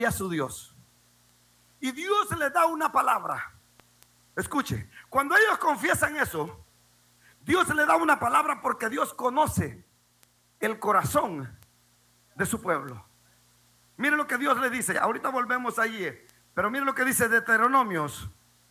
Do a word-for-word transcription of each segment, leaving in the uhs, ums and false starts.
a su Dios. Y Dios les da una palabra. Escuche, cuando ellos confiesan eso, Dios les da una palabra porque Dios conoce el corazón de su pueblo. Mire lo que Dios le dice. Ahorita volvemos allí, pero mire lo que dice Deuteronomios.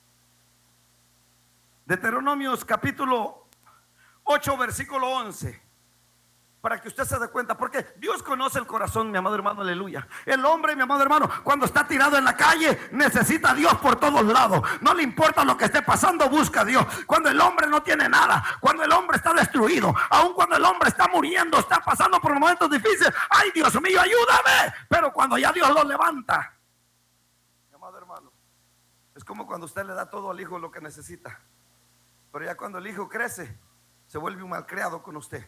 Deuteronomios capítulo ocho, versículo once. Para que usted se dé cuenta, porque Dios conoce el corazón, mi amado hermano, aleluya. El hombre, mi amado hermano, cuando está tirado en la calle, necesita a Dios por todos lados. No le importa lo que esté pasando, busca a Dios. Cuando el hombre no tiene nada, cuando el hombre está destruido, aun cuando el hombre está muriendo, está pasando por momentos difíciles, ay Dios mío, ayúdame. Pero cuando ya Dios lo levanta, mi amado hermano, es como cuando usted le da todo al hijo lo que necesita. Pero ya cuando el hijo crece, se vuelve un malcriado con usted.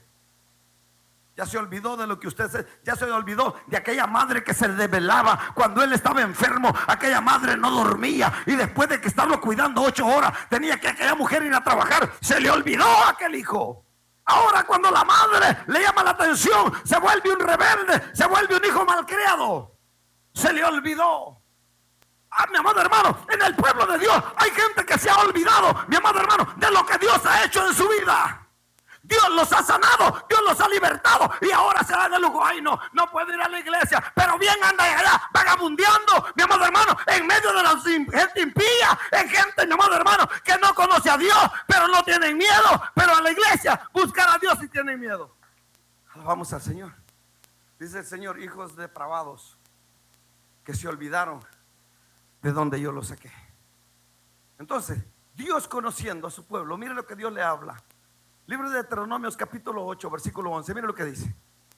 Ya se olvidó de lo que usted se, ya se olvidó de aquella madre que se desvelaba cuando él estaba enfermo. Aquella madre no dormía y después de que estarlo cuidando ocho horas tenía que aquella mujer ir a trabajar. Se le olvidó a aquel hijo. Ahora cuando la madre le llama la atención, se vuelve un rebelde, se vuelve un hijo malcriado. Se le olvidó. Ah, mi amado hermano, en el pueblo de Dios hay gente que se ha olvidado, mi amado hermano, de lo que Dios ha hecho en su vida. Dios los ha sanado, Dios los ha libertado y ahora se dan el lujo. Ay, no, no puedo ir a la iglesia, pero bien anda allá vagabundeando, mi amado hermano, en medio de la gente impía, en gente, mi amado hermano, que no conoce a Dios, pero no tienen miedo, pero a la iglesia buscar a Dios y tienen miedo. Alabamos al Señor. Dice el Señor, hijos depravados que se olvidaron de donde yo los saqué. Entonces, Dios conociendo a su pueblo, mire lo que Dios le habla. Libro de Deuteronomios capítulo ocho, versículo once. Mire lo que dice.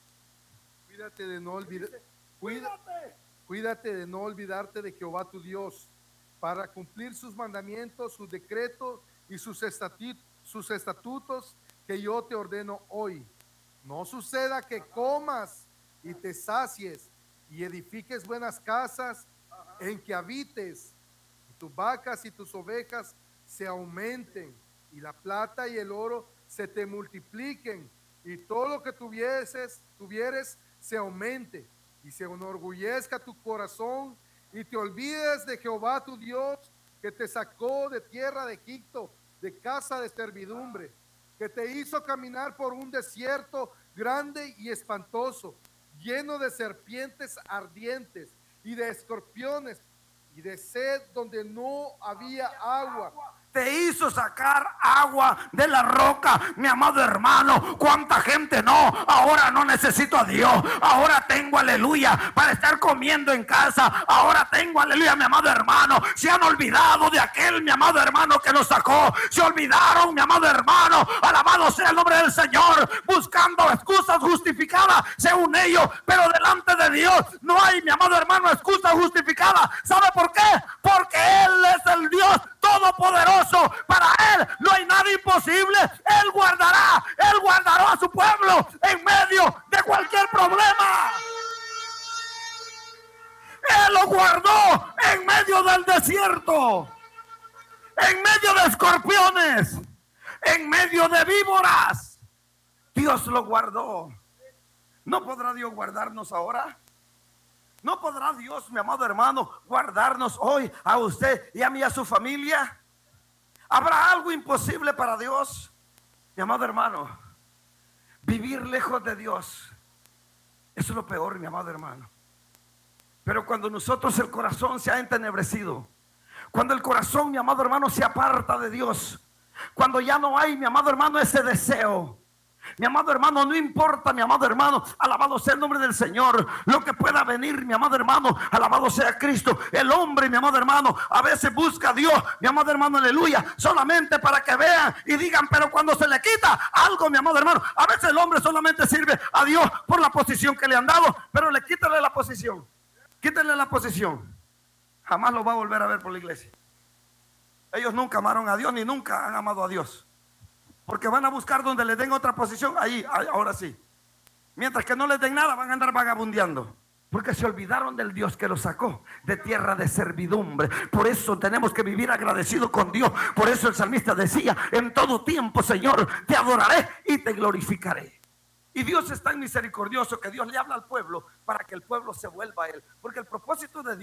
Cuídate de no olvidar, cuídate, cuídate de no olvidarte de Jehová tu Dios, para cumplir sus mandamientos, sus decretos y sus estatutos, sus estatutos que yo te ordeno hoy. No suceda que comas y te sacies y edifiques buenas casas en que habites, y tus vacas y tus ovejas se aumenten, y la plata y el oro se te multipliquen, y todo lo que tuvieses, tuvieres se aumente, y se enorgullezca tu corazón, y te olvides de Jehová tu Dios, que te sacó de tierra de Egipto, de casa de servidumbre, que te hizo caminar por un desierto grande y espantoso, lleno de serpientes ardientes y de escorpiones, y de sed donde no había agua. Te hizo sacar agua de la roca, mi amado hermano. Cuánta gente no, ahora no necesito a Dios, ahora tengo aleluya para estar comiendo en casa, ahora tengo aleluya, mi amado hermano. Se han olvidado de aquel, mi amado hermano, que nos sacó, se olvidaron, mi amado hermano, alabado sea el nombre del Señor, buscando excusas justificadas según ellos, pero delante de Dios no hay, mi amado hermano, excusa justificada. ¿Sabe por qué? Porque Él es el Dios todopoderoso. Para Él no hay nada imposible. Él guardará, Él guardará a su pueblo en medio de cualquier problema. Él lo guardó en medio del desierto, en medio de escorpiones, en medio de víboras. Dios lo guardó. ¿No podrá Dios guardarnos ahora? ¿No podrá Dios, mi amado hermano, guardarnos hoy a usted y a mí, a su familia? ¿Habrá algo imposible para Dios? Mi amado hermano, vivir lejos de Dios, eso es lo peor, mi amado hermano. Pero cuando nosotros el corazón se ha entenebrecido, cuando el corazón, mi amado hermano, se aparta de Dios, cuando ya no hay, mi amado hermano, ese deseo, mi amado hermano, no importa, mi amado hermano, alabado sea el nombre del Señor, lo que pueda venir, mi amado hermano, alabado sea Cristo. El hombre, mi amado hermano, a veces busca a Dios, mi amado hermano, aleluya, solamente para que vean y digan, pero cuando se le quita algo, mi amado hermano, a veces el hombre solamente sirve a Dios por la posición que le han dado, pero le quítale la posición, quítale la posición, jamás lo va a volver a ver por la iglesia. Ellos nunca amaron a Dios ni nunca han amado a Dios. Porque van a buscar donde les den otra posición, ahí, ahora sí. Mientras que no les den nada, van a andar vagabundeando. Porque se olvidaron del Dios que los sacó de tierra de servidumbre. Por eso tenemos que vivir agradecidos con Dios. Por eso el salmista decía, en todo tiempo, Señor, te adoraré y te glorificaré. Y Dios es tan misericordioso que Dios le habla al pueblo para que el pueblo se vuelva a Él. Porque el propósito de Dios